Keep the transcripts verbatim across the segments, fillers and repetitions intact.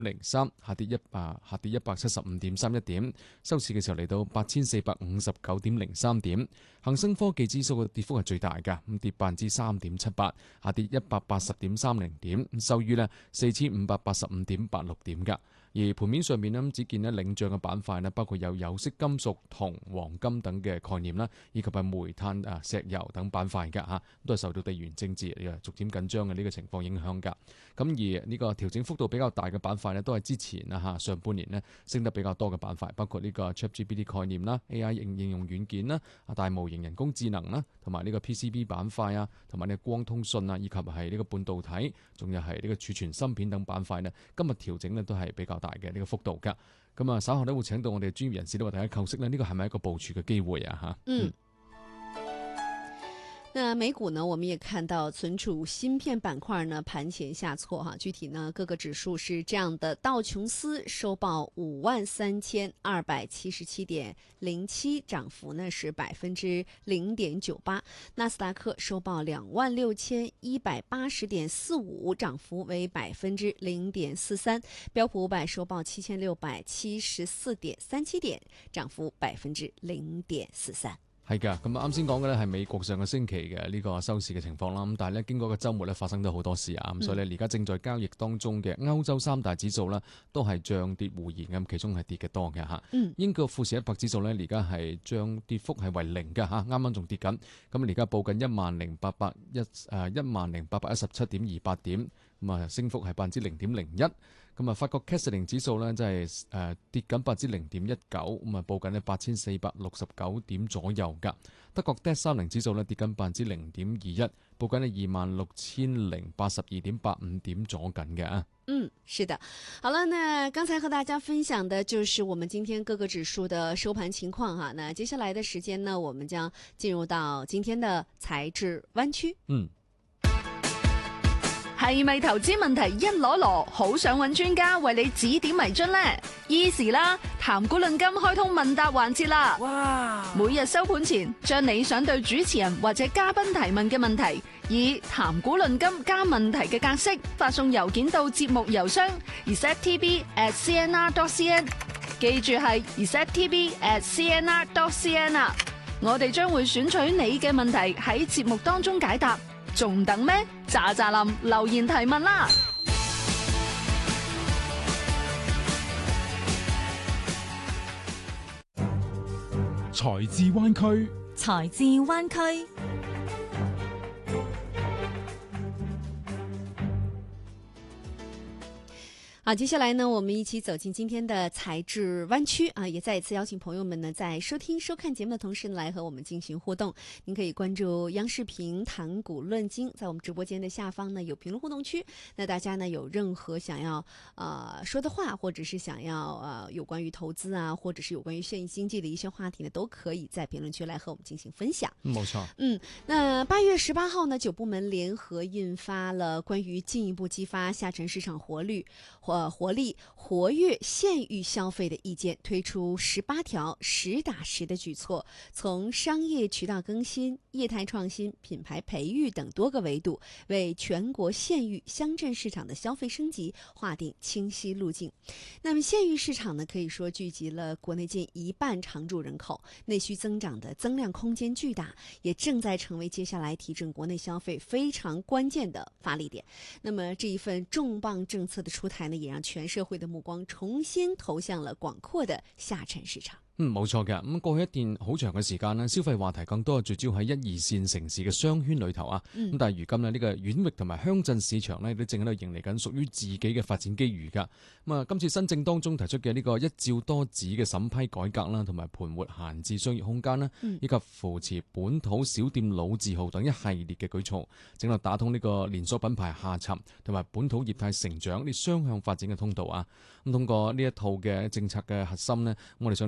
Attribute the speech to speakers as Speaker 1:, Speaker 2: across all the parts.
Speaker 1: 零三，下跌一百下跌一百七十五點三一點，收市嘅時候嚟到八千四百五十九點零三點。恒生科技指數嘅跌幅係最大㗎，咁跌百分之三點七八，下跌一百八十點三零點，收於呢四千五百八十五點八六點㗎。而盤面上面呢，只見呢領漲嘅板塊呢，包括有有色金屬、銅、黃金等嘅概念啦，以及係煤炭、啊石油等板塊㗎嚇，都係受到地緣政治逐漸緊張嘅呢個情況影響㗎。咁而呢個調整幅度比較大嘅板塊呢，都係之前啊嚇上半年呢升得比較多嘅板塊，包括呢個 ChatGPT 概念啦、A I 應應用軟件啦、啊大模型人工智能啦，同埋呢個 P C B 板塊啊，同埋呢個光通訊啊，以及係呢個半導體，仲有係呢個儲存芯片等板塊呢，今日調整呢都係比較大嘅呢個幅度㗎。咁啊稍後呢會請到我哋專業人士都為大家構析呢，呢個係咪一個部署嘅機會啊嚇？
Speaker 2: 嗯。那美股呢，我們也看到存儲芯片板塊呢盤前下挫哈，具體呢各個指數是這樣的：道瓊斯收報五萬三千二百七十七點零七，漲幅呢是百分之零點九八；納斯達克收報兩萬六千一百八十點四五，漲幅為百分之零點四三；標普五百收報七千六百七十四點三七點，漲幅百分之零點四三。
Speaker 1: 係㗎，咁啱先講嘅咧係美國上個星期嘅呢個收市嘅情況啦。咁但係咧經過個週末咧發生咗好多事啊，咁、嗯、所以咧而家正在交易當中嘅歐洲三大指數咧都係漲跌互現咁，其中係跌嘅多嘅嚇。嗯、英國富時一百指數咧而家係漲跌幅係為零嘅嚇，啱啱仲跌緊。咁而家報緊一萬零八百一誒一萬零八百一十七點二八點，咁啊升幅係百分之零點零一。咁啊，法國 C A C 指數呢，即係誒跌緊百分之零點一九，咁啊報緊呢八千四百六十九點左右㗎。德國 D A X 三十指數呢跌緊百分之零點二一，報緊呢二萬六千零八十二點八五點左緊嘅啊。
Speaker 2: 嗯，是的，好了，那剛才和大家分享的就是我們今天各個指數的收盤情況哈。那接下來的時間呢，我們將進入到今天的財智灣區。
Speaker 1: 嗯。
Speaker 3: 係咪投資問題一籮籮，好想揾專家為你指點迷津呢？ Easy 啦，談股論金開通問答環節啦！哇！每日收盤前，將你想對主持人或者嘉賓提問嘅問題，以談股論金加問題嘅格式發送郵件到節目郵箱 r s e t t v at c n r dot c n， 記住係 r s e t t v at c n r dot c n 啊！我哋將會選取你嘅問題喺節目當中解答。仲等咩？喳喳林留言提問啦！
Speaker 4: 財智灣區，
Speaker 5: 財智灣區。
Speaker 2: 好，接下來呢，我們一起走進今天的財智灣區啊！也再一次邀請朋友們呢，在收聽收看節目的同時呢，來和我們進行互動。您可以關注央視頻談股論金，在我們直播間的下方呢有評論互動區。那大家呢有任何想要呃說的話，或者是想要呃有關於投資啊，或者是有關於現役經濟的一些話題呢，都可以在評論區來和我們進行分享。
Speaker 1: 冇錯。
Speaker 2: 嗯，那八月十八號呢，九部門聯合印發了關於進一步激發下沉市場活力。呃，活力活躍縣域消費的意見，推出十八條實打實的舉措，從商業渠道更新、業態創新、品牌培育等多個維度，為全國縣域鄉鎮市場的消費升級劃定清晰路徑。那麼縣域市場呢，可以說聚集了國內近一半常住人口，內需增長的增量空間巨大，也正在成為接下來提振國內消費非常關鍵的發力點。那麼這一份重磅政策的出台呢，也讓全社會的目光重新投向了廣闊的下沉市場。
Speaker 1: 嗯，冇錯嘅。咁過去一段好長嘅時間呢，消費話題更多聚焦喺一二線城市嘅商圈裏頭啊。咁、嗯、但係如今呢，呢個縣域同埋鄉鎮市場呢，都正喺度迎嚟緊屬於自己嘅發展機遇噶。咁啊，今次新政當中提出嘅呢個一照多指嘅審批改革啦，同埋盤活閒置商業空間啦，嗯、以及扶持本土小店老字號等一系列嘅舉措，正喺度打通呢個連鎖品牌下沉同埋本土業態成長呢雙向發展嘅通道啊。咁通過呢一套嘅政策嘅核心呢，我哋想了解下佢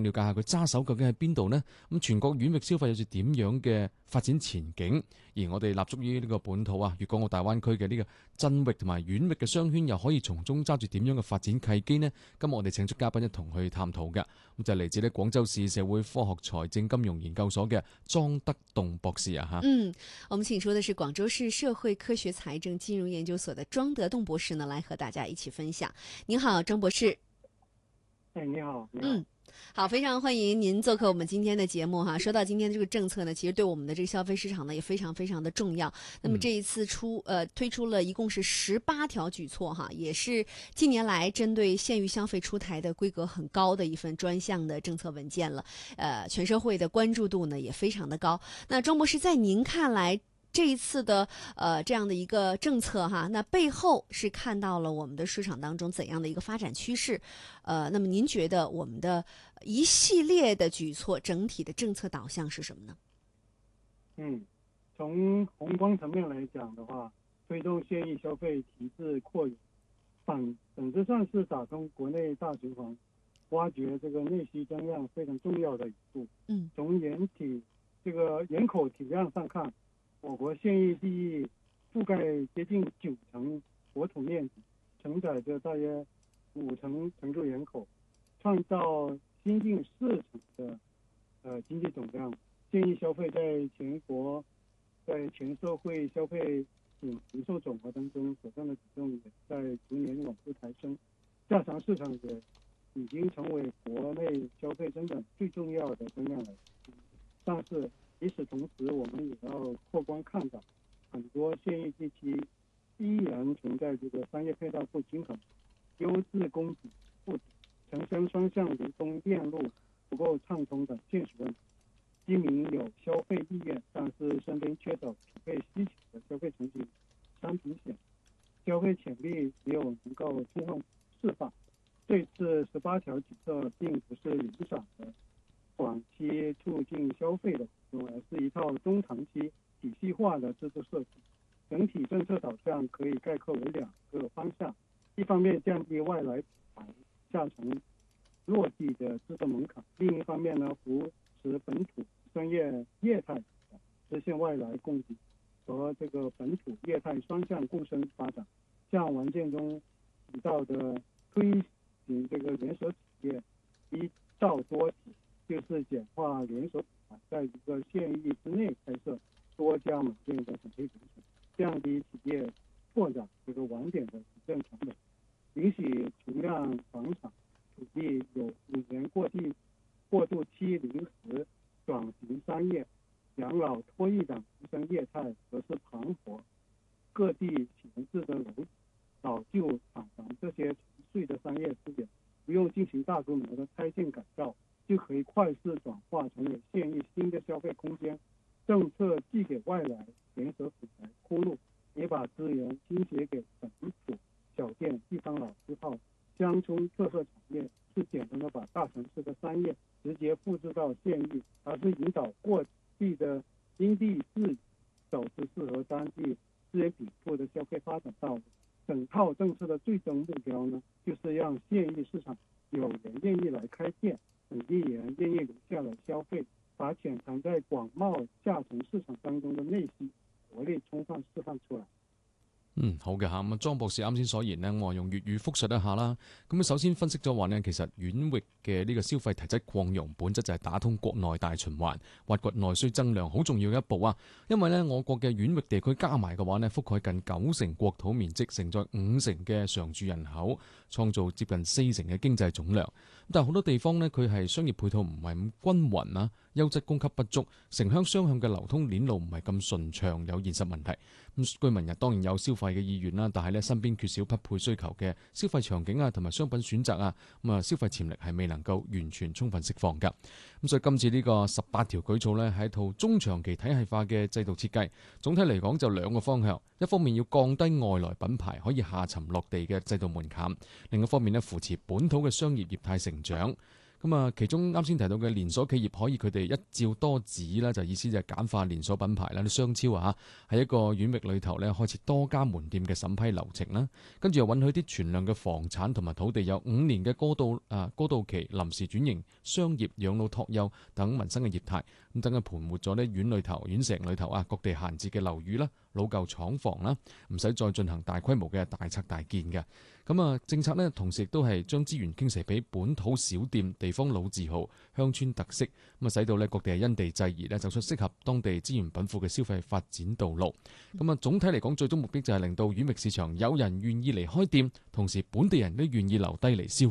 Speaker 1: 揸手究竟喺邊度呢？咁全國縣域消費有住點樣嘅發展前景？而我哋立足於呢個本土啊，粵港澳大灣區嘅呢個鎮域同埋縣域嘅商圈，又可以從中揸住點樣嘅發展契機呢？今日我哋請出嘉賓一同去探討嘅，咁就嚟自呢廣州市社會科學財政金融研究所嘅莊德棟博士啊，哈。
Speaker 2: 嗯，我們請出的是廣州市社會科學財政金融研究所的莊德棟博士呢，來和大家一起分享。您好，莊博士。
Speaker 6: 哎，你好，你好。
Speaker 2: 嗯，好，非常歡迎您做客我們今天的節目哈。說到今天的這個政策呢，其實對我們的這個消費市場呢也非常非常的重要。那麼這一次出呃推出了一共是十八條舉措哈，也是近年來針對縣域消費出台的規格很高的一份專項的政策文件了。呃，全社會的關注度呢也非常的高。那莊博士，在您看來，這一次的呃這樣的一個政策哈，那背後是看到了我們的市場當中怎樣的一個發展趨勢？呃，那麼您覺得我們的一系列的舉措整體的政策導向是什麼呢？
Speaker 6: 嗯，從宏觀層面來講的話，推動縣域消費體制擴容，本本質上是打通國內大循環，挖掘這個內需增量非常重要的一步。
Speaker 2: 嗯，
Speaker 6: 從人體這個人口體量上看，我國縣域地域覆蓋接近九成國土面積，承載着大約五成常住人口，創造新近四成的呃經濟總量。縣域消費在全國在全社會消費總零售總額當中所佔的比重也在逐年穩步抬升，下沉市場也已經成為國內消費增長最重要的增量來源。但是與此同時，我們也要客觀看到，很多縣域地區依然存在這個商業配套不均衡、優質供給不足、城鄉雙向流通鏈路不夠暢通等現實問題。居民有消費意願，但是身邊缺少匹配需求的消費場景商品險，消費潛力沒有能夠充分釋放。這次十八條舉措並不是零散的短期促進消費的活動，而是一套中長期體系化的制度設計。整體政策導向可以概括為兩個方向：一方面降低外來牌下沉落地的制作門檻；另一方面呢，扶持本土商業業態實現外來供給和這個本土業態雙向共生發展。像文件中提到的推行這個連鎖企業一到多企，就是簡化連鎖品牌在一個縣域之內開設多家門店的審批流程，降低企業拓展這個網點的行政成本，允許存量房產土地有五年過渡過渡期臨時轉型商業、養老托育等提升業態則是盤活各地閒置的樓老舊廠房這些沉睡的商業資源，不用進行大規模的拆遷改造，就可以快速轉化成為縣域新的消費空間。政策既給外來連鎖品牌鋪路，也把資源傾斜給本土小店、地方老字號、鄉村特色產業，是簡單的把大城市的商業直接複製到縣域，而是引導各地的因地制宜，走出適合當地資源稟賦的消費發展道路。整套政策的最終目標呢，就是讓縣域市場有人願意來開店，本地人願意留下來消費，把潛藏在廣袤下沉市場當中的內需活力充分釋放出來。
Speaker 1: 嗯，好嘅嚇，咁啊，莊博士啱先所言呢，我用粵語複述一下啦。咁首先分析咗話呢，其實縣域嘅呢個消費體質擴容，本質就係打通國內大循環，挖掘內需增量，好重要嘅一步啊。因為呢，我國嘅縣域地區加埋嘅話呢，覆蓋近九成國土面積，承載五成嘅常住人口，創造接近四成嘅經濟總量。但係好多地方呢，佢係商業配套唔係咁均勻啊，優質供給不足，城鄉雙向嘅流通鏈路唔係咁順暢，有現實問題。咁居民日當然有消費嘅意願啦，但係咧身邊缺少匹配需求嘅消費場景啊，同埋商品選擇啊，咁啊消費潛力係未能夠完全充分釋放㗎。咁所以今次呢個十八條舉措呢，係一套中長期體系化嘅制度設計。總體嚟講就兩個方向，一方面要降低外來品牌可以下沉落地嘅制度門檻，另一方面呢，扶持本土嘅商業業態成長。 咁啊，其中啱先提到嘅連鎖企業可以佢哋一照多指啦，就意思就係簡化連鎖品牌啦，啲商超啊嚇，喺一個縣域裏頭咧開設多家門店嘅審批流程啦，跟住又允許啲存量嘅房產同埋土地有五年嘅過渡啊過渡期臨時轉型商業、養老、託幼等民生嘅業態，咁等佢盤活咗呢縣裏頭、縣城裏頭啊各地閒置嘅樓宇啦、老舊廠房啦，唔使再進行大規模嘅大拆大建嘅。咁啊，政策呢，同時亦都係將資源傾斜俾本土小店、地方老字號、鄉村特色，咁啊，使到呢各地係因地制宜呢，走出適合當地資源稟賦嘅消費發展道路。咁啊，總體嚟講，最終目的就係令到縣域市場有人願意嚟開店，同時本地人都願意留低嚟消費。